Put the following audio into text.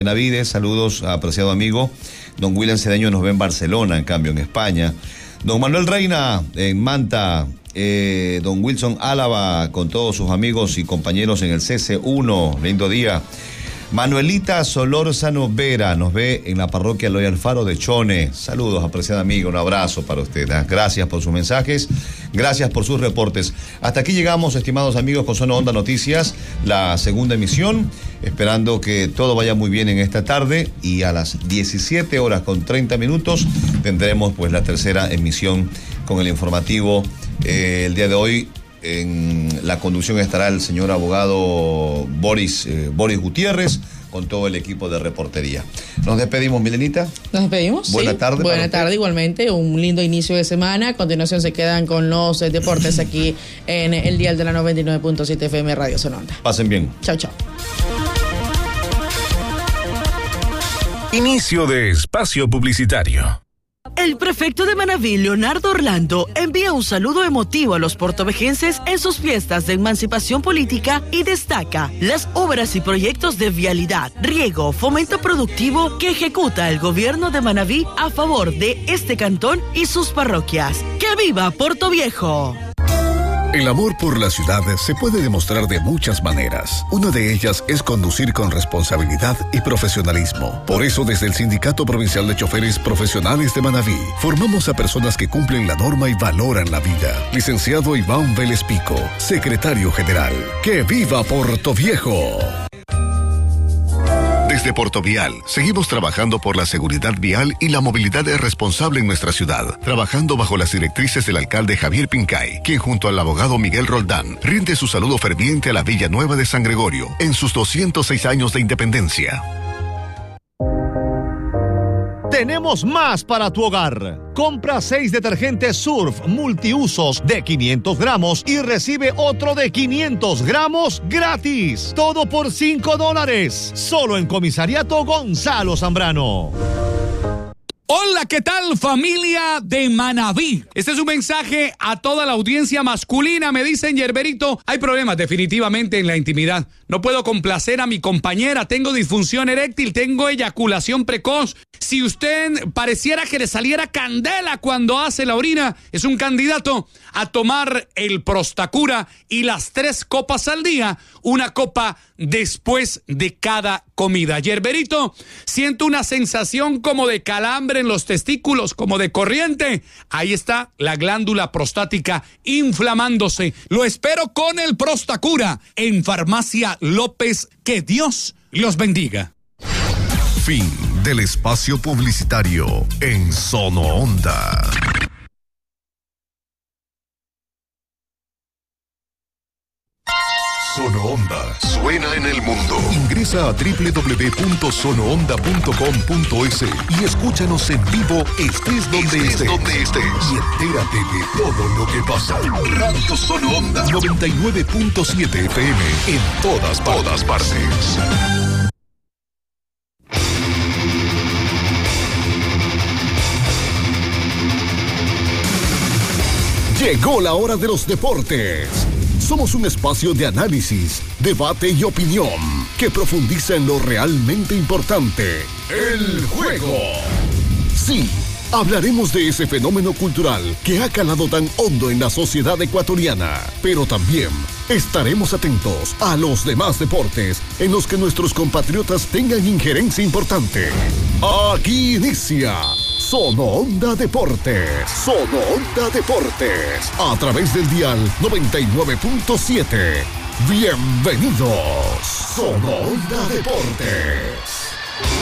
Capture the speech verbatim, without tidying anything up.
Navides, saludos, apreciado amigo. Don William Cedeño nos ve en Barcelona, en cambio, en España. Don Manuel Reina, en Manta. Eh, don Wilson Álava, con todos sus amigos y compañeros en el C C uno. Lindo día. Manuelita Solórzano Vera nos ve en la parroquia Eloy Alfaro de Chone. Saludos, apreciada amiga, un abrazo para usted. ¿eh? Gracias por sus mensajes, gracias por sus reportes. Hasta aquí llegamos, estimados amigos, con Zona Onda Noticias, la segunda emisión, esperando que todo vaya muy bien en esta tarde, y a las diecisiete horas con treinta minutos tendremos pues la tercera emisión con el informativo. Eh, el día de hoy en la conducción estará el señor abogado Boris, eh, Boris Gutiérrez, con todo el equipo de reportería. Nos despedimos, Milenita. Nos despedimos. Buena sí. tarde. Buena tarde, igualmente. Un lindo inicio de semana. A continuación se quedan con los eh, deportes aquí en el dial de la noventa y nueve punto siete F M Radio Zona Onda. Pasen bien. Chao, chao. Inicio de espacio publicitario. El prefecto de Manabí, Leonardo Orlando, envía un saludo emotivo a los portovejenses en sus fiestas de emancipación política y destaca las obras y proyectos de vialidad, riego, fomento productivo que ejecuta el gobierno de Manabí a favor de este cantón y sus parroquias. ¡Que viva Portoviejo! El amor por la ciudad se puede demostrar de muchas maneras. Una de ellas es conducir con responsabilidad y profesionalismo. Por eso, desde el Sindicato Provincial de Choferes Profesionales de Manabí, formamos a personas que cumplen la norma y valoran la vida. Licenciado Iván Vélez Pico, Secretario General. ¡Que viva Portoviejo! Desde Portovial, seguimos trabajando por la seguridad vial y la movilidad responsable en nuestra ciudad, trabajando bajo las directrices del alcalde Javier Pincay, quien junto al abogado Miguel Roldán rinde su saludo ferviente a la Villa Nueva de San Gregorio en sus doscientos seis años de independencia. Tenemos más para tu hogar. Compra seis detergentes Surf multiusos de quinientos gramos y recibe otro de quinientos gramos gratis. Todo por cinco dólares. Solo en Comisariato Gonzalo Zambrano. Hola, ¿qué tal, familia de Manabí? Este es un mensaje a toda la audiencia masculina. Me dicen, Yerberito, hay problemas definitivamente en la intimidad. No puedo complacer a mi compañera, tengo disfunción eréctil, tengo eyaculación precoz. Si usted pareciera que le saliera candela cuando hace la orina, es un candidato a tomar el Prostacura y las tres copas al día, una copa después de cada comida. Yerberito, siento una sensación como de calambre en los testículos, como de corriente. Ahí está la glándula prostática inflamándose. Lo espero con el Prostacura en Farmacia López. Que Dios los bendiga. Fin del espacio publicitario en Zona Onda. Zona Onda suena en el mundo. Ingresa a doble u doble u doble u punto sono onda punto com punto es y escúchanos en vivo, estés donde estés, estés. Donde estés. Y entérate de todo lo que pasa. Radio Zona Onda noventa y nueve punto siete F M en todas, todas partes. Llegó la hora de los deportes. Somos un espacio de análisis, debate y opinión que profundiza en lo realmente importante, el juego. Sí, hablaremos de ese fenómeno cultural que ha calado tan hondo en la sociedad ecuatoriana, pero también estaremos atentos a los demás deportes en los que nuestros compatriotas tengan injerencia importante. Aquí inicia Zona Onda Deportes. Zona Onda Deportes. A través del dial noventa y nueve punto siete. Bienvenidos. Zona Onda Deportes.